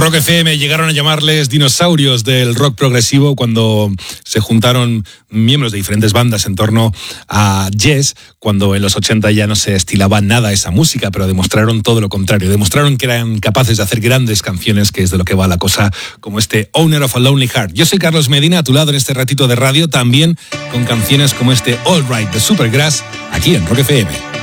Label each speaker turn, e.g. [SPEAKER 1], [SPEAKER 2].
[SPEAKER 1] Rock FM llegaron a llamarles dinosaurios del rock progresivo cuando se juntaron miembros de diferentes bandas en torno a Yes, cuando en los 80 ya no se estilaba nada esa música, pero demostraron todo lo contrario. Demostraron que eran capaces de hacer grandes canciones, que es de lo que va la cosa, como este Owner of a Lonely Heart. Yo soy Carlos Medina, a tu lado en este ratito de radio, también con canciones como este All Right de Supergrass, aquí en Rock FM.